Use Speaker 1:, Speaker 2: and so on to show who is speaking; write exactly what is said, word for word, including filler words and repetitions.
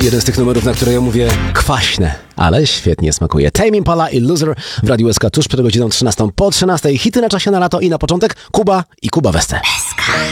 Speaker 1: Jeden z tych numerów, na które ja mówię kwaśne, ale świetnie smakuje. Tame Impala i Loser w Radiu S K tuż przed godziną trzynastą po trzynastej. Hity na czasie na lato i na początek Kuba i Kuba Weste. S K.